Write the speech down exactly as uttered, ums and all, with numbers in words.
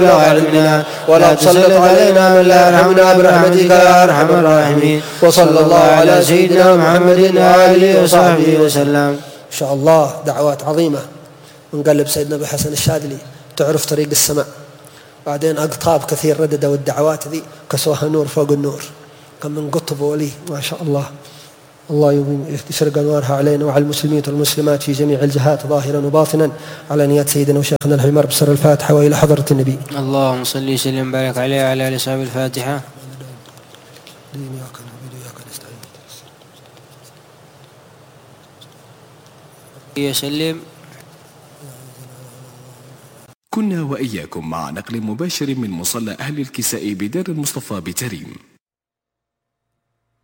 علمنا ولا تسلط علينا من لا يرحمنا برحمتك يا أرحم الراحمين. وصلى الله على سيدنا محمد وآله وصحبه وسلم. إن شاء الله دعوات عظيمة ونقلب سيدنا أبو حسن الشاذلي، تعرف طريق السماء، بعدين أقطاب كثير رددوا الدعوات ذي كسوها نور فوق النور، كم من قطب ولي ما شاء الله. الله يشرق أنوارها علينا وعلى المسلمين والمسلمات في جميع الجهات ظاهرا وباطنا، على نيات سيدنا وشيخنا الحمار بسر الفاتحة وإلى حضرة النبي. اللهم صل وسلم وبارك عليه وعلى آله وصحبه. الفاتحة. يسلم. كنا وإياكم مع نقل مباشر من مصلى أهل الكساء بدار المصطفى بتريم.